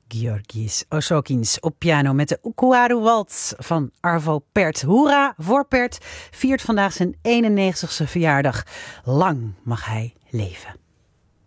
Georgis Osokins op piano met de Ukuaru Waltz van Arvo Pärt. Hoera voor Pärt, viert vandaag zijn 91ste verjaardag. Lang mag hij leven.